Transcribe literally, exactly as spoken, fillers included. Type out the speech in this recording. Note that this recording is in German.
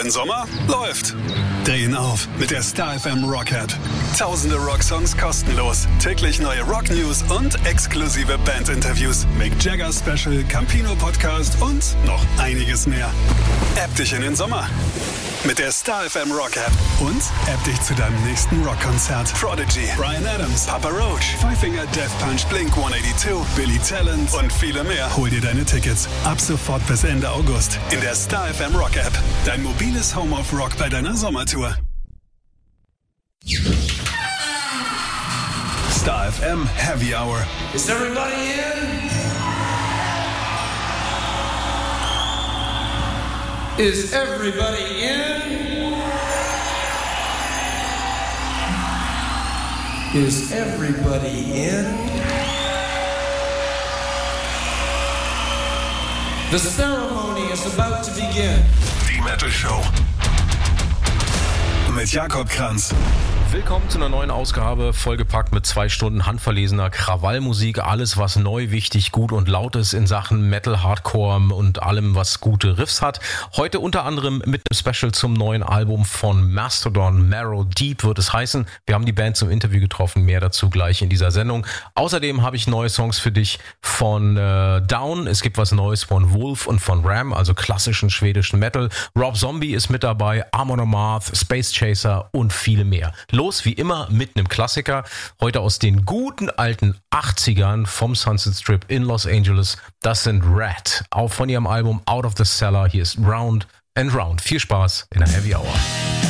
Dein Sommer läuft. Drehen auf mit der Star F M Rock App. Tausende Rocksongs kostenlos, täglich neue Rock News und exklusive Bandinterviews, Mick Jagger Special, Campino Podcast und noch einiges mehr. App dich in den Sommer mit der Star F M Rock App und App dich zu deinem nächsten Rockkonzert. Prodigy, Bryan Adams, Papa Roach, Five Finger Death Punch, Blink hundertzweiundachtzig, Billy Talent und viele mehr. Hol dir deine Tickets ab sofort bis Ende August in der Star F M Rock App. Dein mobiles Home of Rock bei deiner Sommertour. Star F M Heavy Hour. Is everybody in? Is everybody in? Is everybody in? The ceremony is about to begin. Die Metal Show mit Jakob Kranz. Willkommen zu einer neuen Ausgabe, vollgepackt mit zwei Stunden handverlesener Krawallmusik. Alles, was neu, wichtig, gut und laut ist in Sachen Metal, Hardcore und allem, was gute Riffs hat. Heute unter anderem mit einem Special zum neuen Album von Mastodon. Marrow Deep wird es heißen. Wir haben die Band zum Interview getroffen, mehr dazu gleich in dieser Sendung. Außerdem habe ich neue Songs für dich von äh, Down. Es gibt was Neues von Wolf und von Ram, also klassischen schwedischen Metal. Rob Zombie ist mit dabei, Amon Amarth, Space Chaser und viele mehr. Los wie immer mit einem Klassiker, heute aus den guten alten achtzigern vom Sunset Strip in Los Angeles. Das sind Rat, auch von ihrem Album Out of the Cellar. Hier ist Round and Round. Viel Spaß in der Heavy Hour.